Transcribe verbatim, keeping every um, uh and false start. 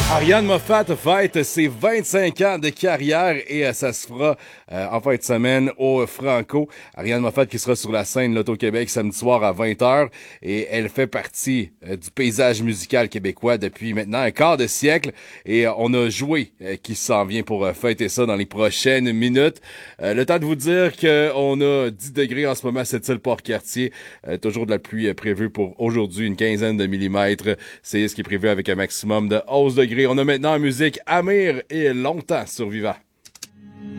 Ariane Moffat fête ses vingt-cinq ans de carrière et euh, ça se fera euh, en fin de semaine au Franco. Ariane Moffat qui sera sur la scène Loto-Québec samedi soir à vingt heures et elle fait partie euh, du paysage musical québécois depuis maintenant un quart de siècle et euh, on a joué euh, qui s'en vient pour euh, fêter ça dans les prochaines minutes. Euh, le temps de vous dire qu'on a dix degrés en ce moment à Sept-Îles-Port-Cartier. Euh, toujours de la pluie euh, prévue pour aujourd'hui, une quinzaine de millimètres. C'est ce qui est prévu avec un maximum de onze degrés. On a maintenant en musique Amir et Longtemps sur Vivant.